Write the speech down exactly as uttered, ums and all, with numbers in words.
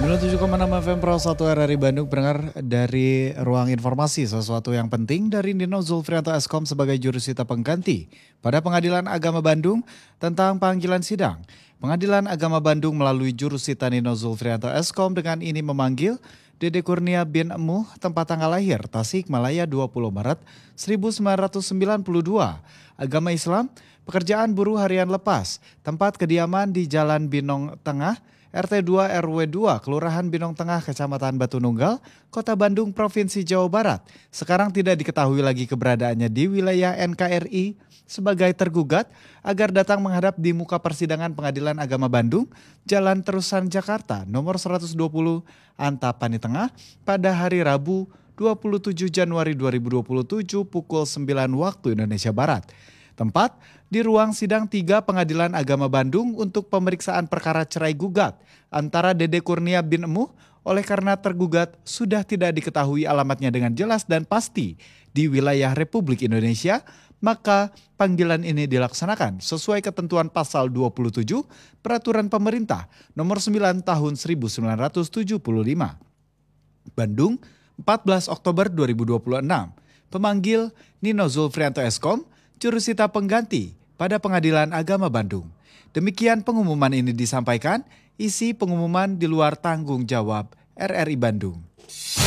sembilan puluh tujuh koma enam F M Pro satu R R I Bandung pendengar dari ruang informasi sesuatu yang penting dari Nino Zulfrianto Eskom sebagai jurusita pengganti pada Pengadilan Agama Bandung tentang panggilan sidang. Pengadilan Agama Bandung melalui jurusita Nino Zulfrianto Eskom dengan ini memanggil Dede Kurnia bin Emuh tempat tanggal lahir Tasikmalaya dua puluh Maret seribu sembilan ratus sembilan puluh dua. Agama Islam, pekerjaan buruh harian lepas, tempat kediaman di Jalan Binong Tengah, R T dua R W dua, Kelurahan Binong Tengah, Kecamatan Batu Nunggal, Kota Bandung, Provinsi Jawa Barat. Sekarang tidak diketahui lagi keberadaannya di wilayah N K R I sebagai tergugat agar datang menghadap di muka persidangan Pengadilan Agama Bandung, Jalan Terusan Jakarta, nomor seratus dua puluh, Antapani Tengah, pada hari Rabu dua puluh tujuh Januari dua ribu dua puluh tujuh pukul sembilan waktu Indonesia Barat. Tempat di ruang sidang tiga Pengadilan Agama Bandung untuk pemeriksaan perkara cerai gugat antara Dede Kurnia bin Emuh oleh karena tergugat sudah tidak diketahui alamatnya dengan jelas dan pasti di wilayah Republik Indonesia, maka panggilan ini dilaksanakan sesuai ketentuan pasal dua puluh tujuh Peraturan Pemerintah nomor sembilan tahun seribu sembilan ratus tujuh puluh lima. Bandung, empat belas Oktober dua ribu dua puluh enam. Pemanggil Nino Zulfrianto Eskom, jurusita pengganti pada Pengadilan Agama Bandung. Demikian pengumuman ini disampaikan, isi pengumuman di luar tanggung jawab R R I Bandung.